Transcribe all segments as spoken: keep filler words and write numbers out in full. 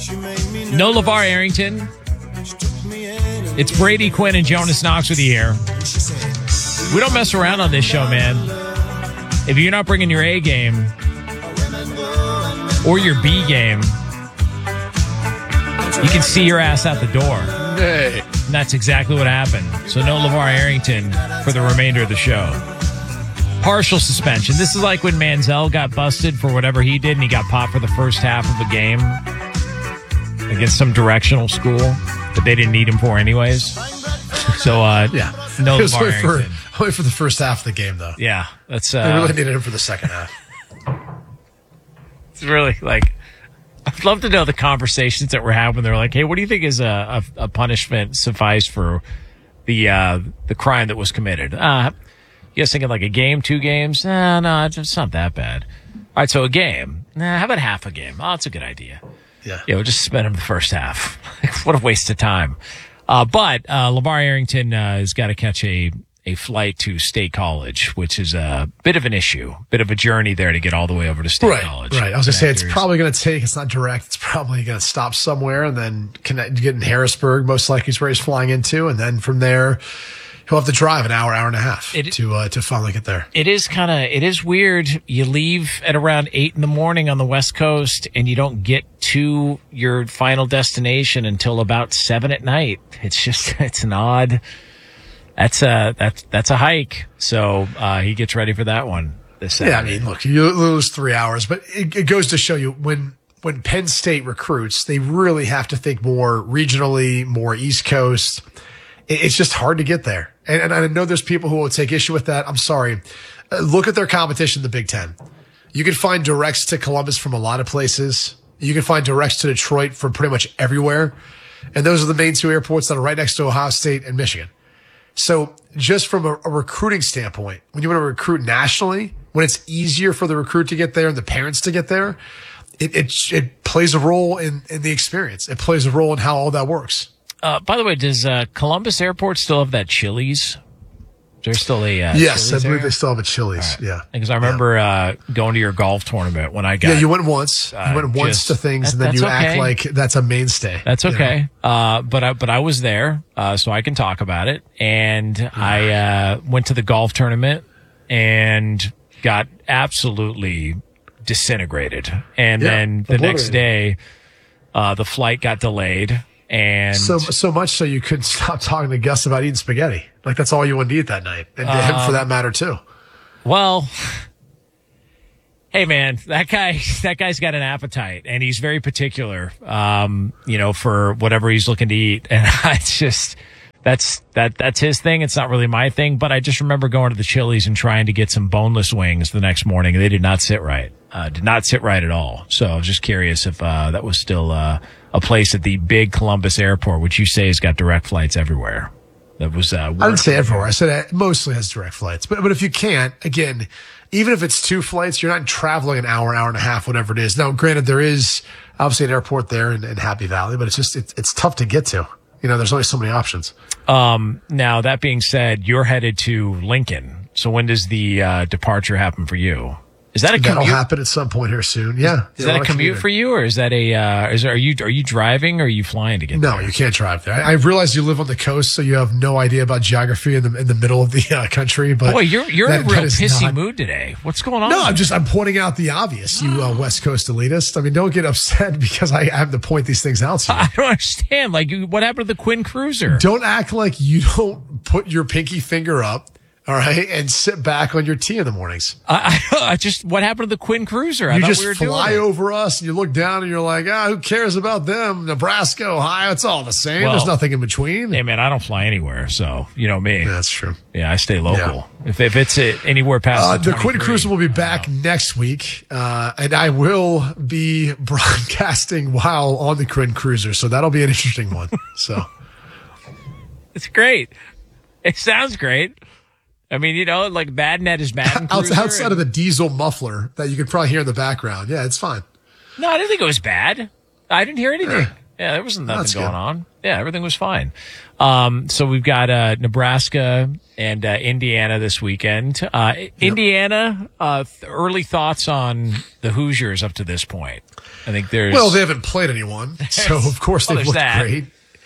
No LeVar Arrington. It's Brady Quinn and Jonas Knox with you here. We don't mess around on this show, man. If you're not bringing your A game or your B game, you can see your ass out the door. Hey. And that's exactly what happened. So no LeVar Arrington for the remainder of the show. Partial suspension. This is like when Manziel got busted for whatever he did, and he got popped for the first half of a game against some directional school that they didn't need him for anyways. So, uh, yeah. no it was LeVar only Arrington. for, only for the first half of the game, though. Yeah. That's, uh, they really needed him for the second half. It's really like, I'd love to know the conversations that were having. They're like, hey, what do you think is a, a, a punishment suffice for the uh, the crime that was committed? Uh, you guys thinking like a game, two games? Nah, no, it's not that bad. All right, so a game. Nah, how about half a game? Oh, that's a good idea. Yeah. Yeah, we'll just suspend him the first half. What a waste of time. Uh, but uh, LeVar Arrington uh, has got to catch a, a flight to State College, which is a bit of an issue, bit of a journey there to get all the way over to State right, College. Right, I was going to say, it's Actors. probably going to take, it's not direct, it's probably going to stop somewhere and then connect, get in Harrisburg, most likely is where he's flying into, and then from there, he'll have to drive an hour, hour and a half It- to uh, to finally get there. It is kind of, it is weird. You leave at around eight in the morning on the West Coast and you don't get to your final destination until about seven at night. It's just, it's an odd, that's a, that's, that's a hike. So, uh, he gets ready for that one this Saturday. Yeah, I mean, look, you lose three hours, but it, it goes to show you when when Penn State recruits, they really have to think more regionally, more East Coast. It, it's just hard to get there. And, and I know there's people who will take issue with that. I'm sorry. Uh, look at their competition, the Big Ten. You can find directs to Columbus from a lot of places. You can find directs to Detroit from pretty much everywhere. And those are the main two airports that are right next to Ohio State and Michigan. So just from a, a recruiting standpoint, when you want to recruit nationally, when it's easier for the recruit to get there and the parents to get there, it it, it plays a role in, in the experience. It plays a role in how all that works. Uh, by the way, does, uh, Columbus Airport still have that Chili's? There's still a, uh, Yes, Chili's I believe there? they still have a Chili's. Right. Yeah. Because I remember, uh, going to your golf tournament when I got. Yeah, you went once. Uh, you went once just- to things, that- and then that's you okay. act like that's a mainstay. That's you know? okay. Uh, but I, but I was there, uh, so I can talk about it. And I, uh, went to the golf tournament and got absolutely disintegrated. And Yeah, then the next obliterated. day, uh, the flight got delayed and So so much so you couldn't stop talking to Gus about eating spaghetti. Like that's all you wanted to eat that night, and to him Um, for that matter too. well, hey man, that guy, that guy's got an appetite and he's very particular, um, you know, for whatever he's looking to eat. And it's just, that's, that, that's his thing. It's not really my thing, but I just remember going to the Chili's and trying to get some boneless wings the next morning. They did not sit right. Uh, did not sit right at all. So I was just curious if, uh, that was still, uh, a place at the big Columbus airport, which you say has got direct flights everywhere. That was, uh, I didn't say everywhere. I said it mostly has direct flights. But but if you can't, again, even if it's two flights, you're not traveling an hour, hour and a half, whatever it is. Now, granted, there is obviously an airport there in, in Happy Valley, but it's just it's it's tough to get to. You know, there's only so many options. Um, now that being said, you're headed to Lincoln. So when does the, uh, departure happen for you? Is that a That'll commute? happen at some point here soon. Yeah. Is that a commute for you, or is that a? Uh, is are you are you driving, or are you flying to get No, there? you can't drive there. I, I realize you live on the coast, so you have no idea about geography in the in the middle of the uh, country. But Boy, you're you're that- in a real that is pissy not- mood today. What's going on? No, I'm just I'm pointing out the obvious. You uh, West Coast elitist. I mean, don't get upset because I have to point these things out to you. I don't understand. Like, you- what happened to the Quinn Cruiser? Don't act like you don't put your pinky finger up, all right, and sit back on your tea in the mornings. I, I, I just what happened to the Quinn Cruiser? I You thought just we were fly doing it. over us and you look down and you're like, ah, who cares about them? Nebraska, Ohio, it's all the same. Well, There's nothing in between. Hey man, I don't fly anywhere, so you know me. Yeah, that's true. Yeah, I stay local. If if it's uh, anywhere past Uh, the, the Quinn twenty-three, Cruiser will be back next week, uh, and I will be broadcasting while on the Quinn Cruiser, so that'll be an interesting one. So, It's great. It sounds great. I mean, you know, like Bad Net is Madden Out- Cruiser. outside and- of the diesel muffler that you could probably hear in the background, yeah, it's fine. No, I didn't think it was bad. I didn't hear anything. Yeah, there wasn't nothing That's going good. on. Yeah, everything was fine. Um, so we've got uh, Nebraska and uh, Indiana this weekend. Uh, yep. Indiana, uh, th- early thoughts on the Hoosiers up to this point? I think there's well, they haven't played anyone, so of course well, they've looked that. great.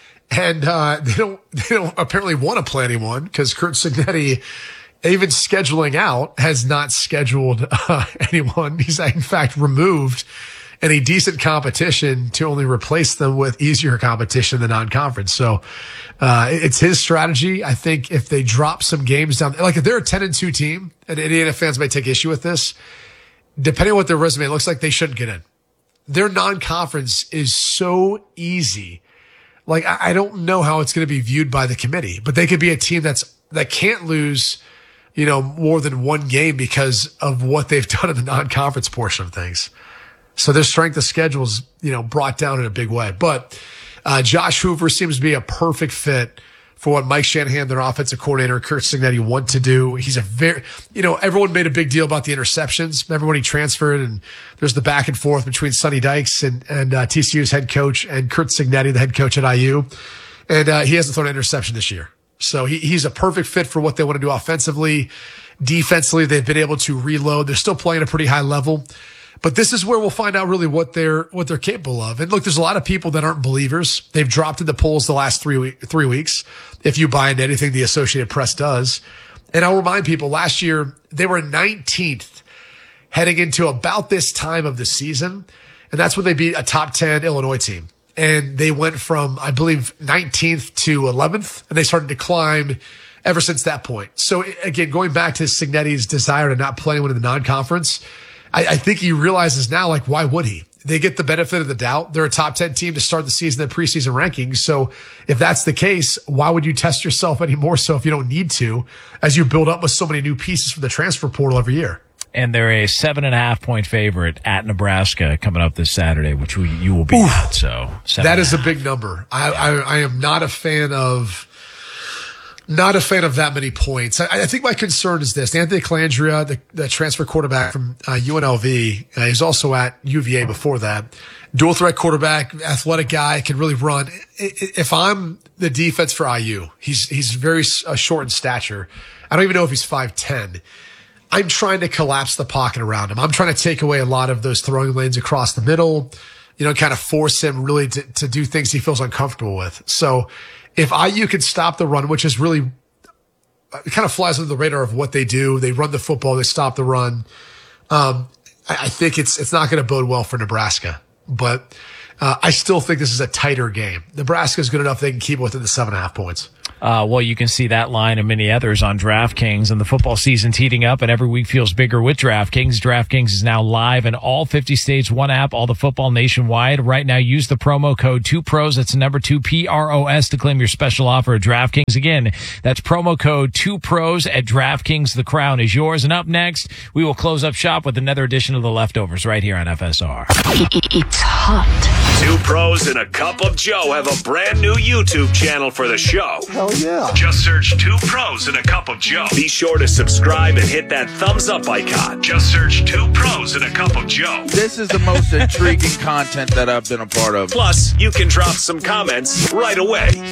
And uh, they don't they don't apparently want to play anyone because Curt Cignetti, even scheduling out, has not scheduled uh, anyone. He's in fact removed any decent competition to only replace them with easier competition in the non-conference. So uh, it's his strategy. I think if they drop some games down, like if they're a ten and two team, and Indiana fans may take issue with this, depending on what their resume looks like, they shouldn't get in. Their non-conference is so easy. Like, I don't know how it's going to be viewed by the committee, but they could be a team that's, that can't lose, you know, more than one game because of what they've done in the non-conference portion of things. So their strength of schedule is, you know, brought down in a big way. But, uh, Josh Hoover seems to be a perfect fit for what Mike Shanahan, their offensive coordinator, Curt Cignetti want to do. He's a very, you know, everyone made a big deal about the interceptions. Remember when he transferred and there's the back and forth between Sonny Dykes and, and, uh, T C U's head coach and Curt Cignetti, the head coach at I U. And, uh, he hasn't thrown an interception this year. So he, he's a perfect fit for what they want to do offensively. Defensively, they've been able to reload. They're still playing at a pretty high level. But this is where we'll find out really what they're what they're capable of. And look, there's a lot of people that aren't believers. They've dropped in the polls the last three week, three weeks. If you buy into anything the Associated Press does, and I'll remind people, last year they were nineteenth heading into about this time of the season, and that's when they beat a top ten Illinois team. And they went from, I believe, nineteenth to eleventh, and they started to climb ever since that point. So again, going back to Cignetti's desire to not play anyone in the non-conference, I, I think he realizes now, like, why would he? They get the benefit of the doubt. They're a top ten team to start the season in the preseason rankings. So if that's the case, why would you test yourself any more so if you don't need to, as you build up with so many new pieces from the transfer portal every year? And they're a seven and a half point favorite at Nebraska coming up this Saturday, which we, you will be Oof, at. So that is a big number. I, I, I am not a fan of, not a fan of that many points. I, I think my concern is this: Anthony Calandria, the, the transfer quarterback from uh, U N L V, uh, he's also at U V A before that. Dual threat quarterback, athletic guy, can really run. If I'm the defense for I U, he's he's very uh, short in stature. I don't even know if he's five ten. I'm trying to collapse the pocket around him. I'm trying to take away a lot of those throwing lanes across the middle, you know, kind of force him really to, to do things he feels uncomfortable with. So if I U can stop the run, which is really, it kind of flies under the radar of what they do. They run the football, they stop the run. Um, I, I think it's, it's not going to bode well for Nebraska, but uh, I still think this is a tighter game. Nebraska is good enough. They can keep it within the seven and a half points. Uh, well, you can see that line and many others on DraftKings, and the football season's heating up, and every week feels bigger with DraftKings. DraftKings is now live in all fifty states, one app, all the football nationwide. Right now, use the promo code two pros. That's the number two, P R O S, to claim your special offer at DraftKings. Again, that's promo code two pros at DraftKings. The crown is yours. And up next, we will close up shop with another edition of The Leftovers right here on F S R. It's hot. Two Pros and a Cup of Joe have a brand new YouTube channel for the show. Hell yeah. Just search Two Pros and a Cup of Joe. Be sure to subscribe and hit that thumbs up icon. Just search Two Pros and a Cup of Joe. This is the most intriguing content that I've been a part of. Plus, you can drop some comments right away.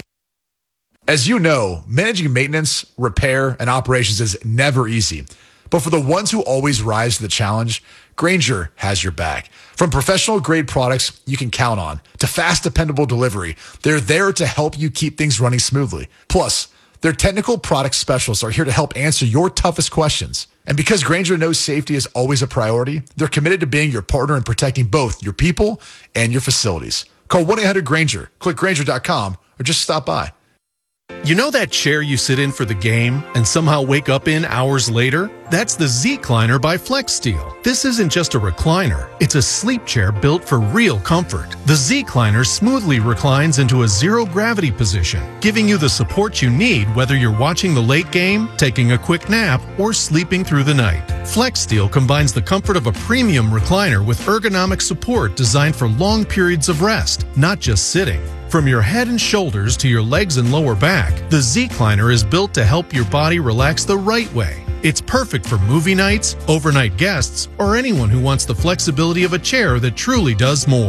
As you know, managing maintenance, repair, and operations is never easy. But for the ones who always rise to the challenge, Grainger has your back. From professional-grade products you can count on to fast, dependable delivery, they're there to help you keep things running smoothly. Plus, their technical product specialists are here to help answer your toughest questions. And because Grainger knows safety is always a priority, they're committed to being your partner in protecting both your people and your facilities. Call one eight hundred Grainger, click Grainger dot com, or just stop by. You know that chair you sit in for the game and somehow wake up in hours later? That's the Z-Cliner by FlexSteel. This isn't just a recliner. It's a sleep chair built for real comfort. The Z-Cliner smoothly reclines into a zero-gravity position, giving you the support you need whether you're watching the late game, taking a quick nap, or sleeping through the night. FlexSteel combines the comfort of a premium recliner with ergonomic support designed for long periods of rest, not just sitting. From your head and shoulders to your legs and lower back, the Z-Cliner is built to help your body relax the right way. It's perfect for movie nights, overnight guests, or anyone who wants the flexibility of a chair that truly does more.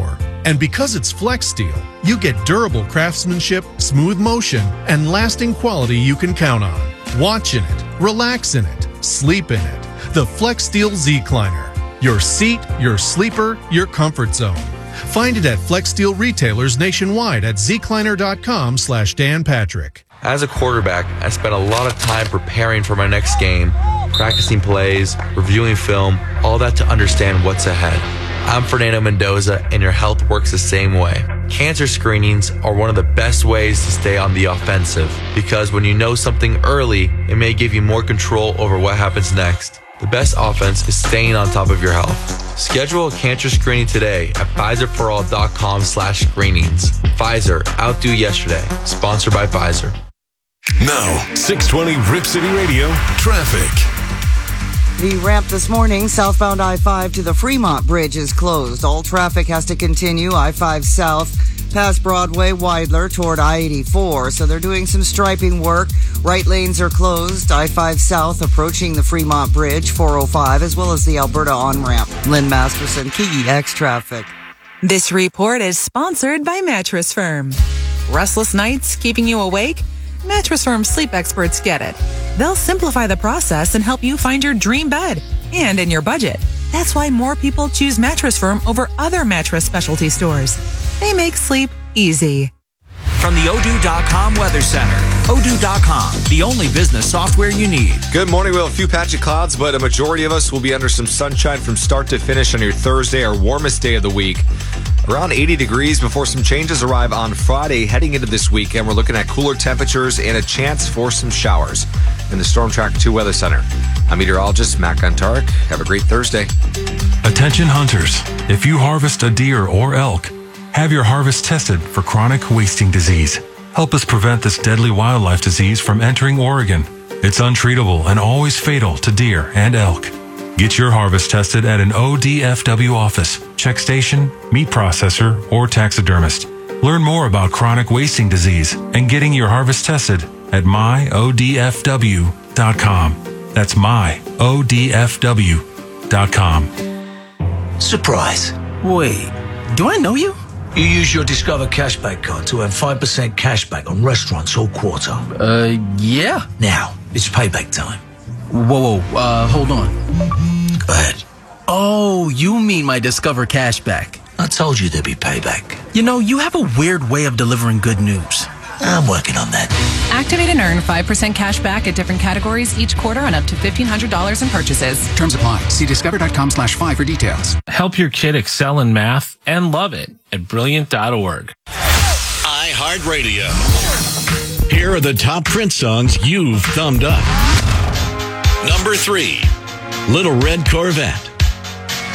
And because it's Flex Steel, you get durable craftsmanship, smooth motion, and lasting quality you can count on. Watch in it, relax in it, sleep in it. The Flex Steel Zecliner. Your seat, your sleeper, your comfort zone. Find it at Flex Steel retailers nationwide at zecliner.com slash Dan Patrick. As a quarterback, I spent a lot of time preparing for my next game, practicing plays, reviewing film, all that to understand what's ahead. I'm Fernando Mendoza, and your health works the same way. Cancer screenings are one of the best ways to stay on the offensive, because when you know something early, it may give you more control over what happens next. The best offense is staying on top of your health. Schedule a cancer screening today at Pfizerforall.com slash screenings. Pfizer, outdo yesterday. Sponsored by Pfizer. Now, six twenty Rip City Radio, traffic. The ramp this morning, southbound I five to the Fremont Bridge is closed. All traffic has to continue I five south past Broadway, Weidler toward I eighty-four. So they're doing some striping work. Right lanes are closed. I five south approaching the Fremont Bridge, four oh five, as well as the Alberta on-ramp. Lynn Masterson, K E X Traffic. This report is sponsored by Mattress Firm. Restless nights keeping you awake? Mattress Firm sleep experts get it. They'll simplify the process and help you find your dream bed, and in your budget. That's why more people choose Mattress Firm over other mattress specialty stores. They make sleep easy. From the Odoo dot com Weather Center. Odoo dot com, the only business software you need. Good morning. We'll have a few patchy clouds, but a majority of us will be under some sunshine from start to finish on your Thursday, our warmest day of the week. Around eighty degrees before some changes arrive on Friday. Heading into this weekend, we're looking at cooler temperatures and a chance for some showers. In the Storm Tracker two Weather Center, I'm meteorologist Matt Gontarek. Have a great Thursday. Attention hunters. If you harvest a deer or elk, have your harvest tested for chronic wasting disease. Help us prevent this deadly wildlife disease from entering Oregon. It's untreatable and always fatal to deer and elk. Get your harvest tested at an O D F W office, check station, meat processor, or taxidermist. Learn more about chronic wasting disease and getting your harvest tested at my O D F W dot com. That's my O D F W dot com. Surprise. Wait, do I know you? You use your Discover Cashback card to have five percent cashback on restaurants all quarter. Uh, yeah. Now, it's payback time. Whoa, whoa, uh, hold on. Go ahead. Oh, you mean my Discover Cashback. I told you there'd be payback. You know, you have a weird way of delivering good news. I'm working on that. Activate and earn five percent cash back at different categories each quarter on up to fifteen hundred dollars in purchases. Terms apply. See discover.com slash five for details. Help your kid excel in math and love it at brilliant dot org. iHeartRadio. Here are the top Prince songs you've thumbed up. Number three, Little Red Corvette.